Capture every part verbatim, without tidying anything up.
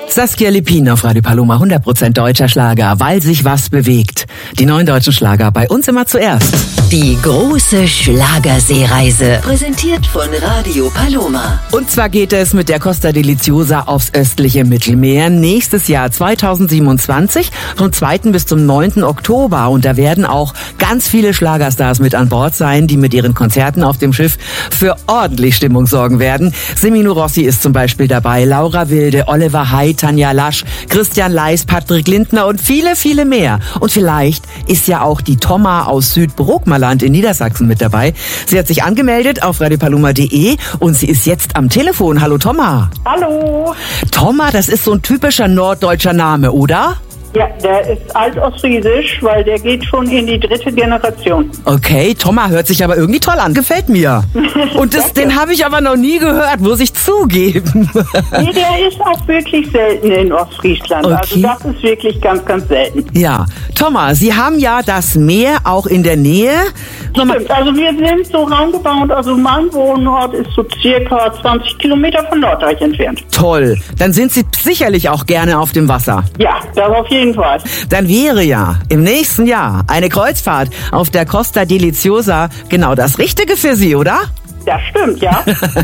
Saskia Lippin auf Radio Paloma, hundert Prozent deutscher Schlager, weil sich was bewegt. Die neuen deutschen Schlager bei uns immer zuerst. Die große Schlagerseereise, präsentiert von Radio Paloma. Und zwar geht es mit der Costa Deliciosa aufs östliche Mittelmeer nächstes Jahr zweitausendsiebenundzwanzig vom zweiten bis zum neunten Oktober. Und da werden auch ganz viele Schlagerstars mit an Bord sein, die mit ihren Konzerten auf dem Schiff für ordentlich Stimmung sorgen werden. Semino Rossi ist zum Beispiel dabei, Laura Wilde, Oliver Hay, Tanja Lasch, Christian Leis, Patrick Lindner und viele, viele mehr. Und vielleicht ist ja auch die Tomma aus Südbrookmerland in Niedersachsen mit dabei. Sie hat sich angemeldet auf radio paloma punkt de und sie ist jetzt am Telefon. Hallo Tomma. Hallo. Tomma, das ist so ein typischer norddeutscher Name, oder? Ja, der ist altostfriesisch, weil der geht schon in die dritte Generation. Okay, Tomma hört sich aber irgendwie toll an, gefällt mir. Und das, den habe ich aber noch nie gehört, muss ich zugeben. Nee, der ist auch wirklich selten in Ostfriesland. Okay. Also das ist wirklich ganz, ganz selten. Ja, Tomma, Sie haben ja das Meer auch in der Nähe. Stimmt, also wir sind so roundabout, also mein Wohnort ist so circa zwanzig Kilometer von Norddeich entfernt. Toll, dann sind Sie sicherlich auch gerne auf dem Wasser. Ja, das auf jeden Fall. Dann wäre ja im nächsten Jahr eine Kreuzfahrt auf der Costa Deliciosa genau das Richtige für Sie, oder? Das stimmt, ja.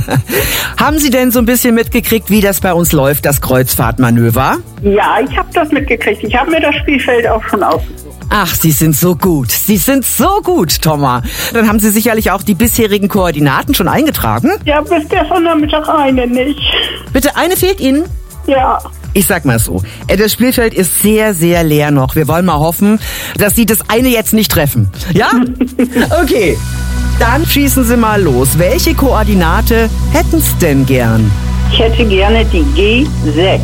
Haben Sie denn so ein bisschen mitgekriegt, wie das bei uns läuft, das Kreuzfahrtmanöver? Ja, ich habe das mitgekriegt. Ich habe mir das Spielfeld auch schon ausgesucht. Ach, Sie sind so gut. Sie sind so gut, Tomma. Dann haben Sie sicherlich auch die bisherigen Koordinaten schon eingetragen? Ja, bis gestern Nachmittag eine nicht. Bitte, eine fehlt Ihnen? Ja. Ich sag mal so, das Spielfeld ist sehr, sehr leer noch. Wir wollen mal hoffen, dass Sie das eine jetzt nicht treffen. Ja? Okay, dann schießen Sie mal los. Welche Koordinate hätten's denn gern? Ich hätte gerne die G sechs.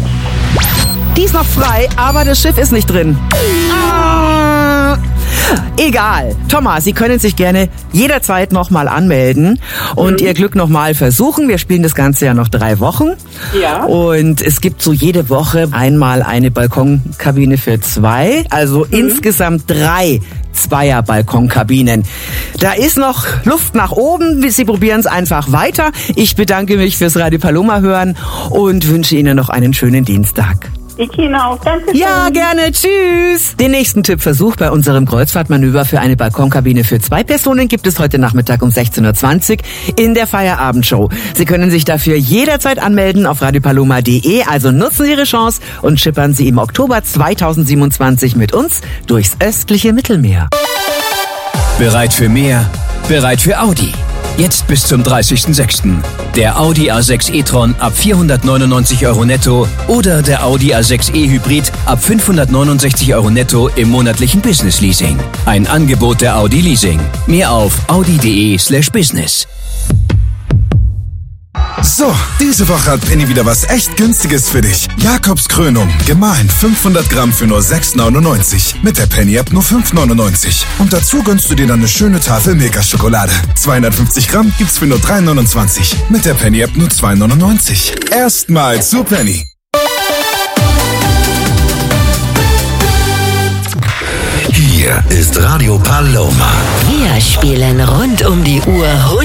Die ist noch frei, aber das Schiff ist nicht drin. Ah, egal. Thomas, Sie können sich gerne jederzeit nochmal anmelden und mhm. Ihr Glück nochmal versuchen. Wir spielen das Ganze ja noch drei Wochen. Ja. Und es gibt so jede Woche einmal eine Balkonkabine für zwei. Also mhm. insgesamt drei Zweier-Balkonkabinen. Da ist noch Luft nach oben. Sie probieren es einfach weiter. Ich bedanke mich fürs Radio Paloma hören und wünsche Ihnen noch einen schönen Dienstag. Ich Ihnen auch. Danke. Ja, gerne. Tschüss. Den nächsten Tippversuch bei unserem Kreuzfahrtmanöver für eine Balkonkabine für zwei Personen gibt es heute Nachmittag um sechzehn Uhr zwanzig in der Feierabendshow. Sie können sich dafür jederzeit anmelden auf radio paloma punkt de. Also nutzen Sie Ihre Chance und schippern Sie im Oktober zweitausendsiebenundzwanzig mit uns durchs östliche Mittelmeer. Bereit für mehr? Bereit für Audi? Jetzt bis zum dreißigsten sechsten Der Audi A sechs e-tron ab vierhundertneunundneunzig Euro netto oder der Audi A sechs e Hybrid ab fünfhundertneunundsechzig Euro netto im monatlichen Business Leasing. Ein Angebot der Audi Leasing. Mehr auf audi punkt de slash business. So, diese Woche hat Penny wieder was echt Günstiges für dich. Jakobs Krönung, gemahlen fünfhundert Gramm für nur sechs neunundneunzig. Mit der Penny-App nur fünf neunundneunzig. Und dazu gönnst du dir dann eine schöne Tafel Milka-Schokolade. zweihundertfünfzig Gramm gibt's für nur drei neunundzwanzig. Mit der Penny-App nur zwei neunundneunzig. Erstmal zu Penny. Hier ist Radio Paloma. Wir spielen rund um die Uhr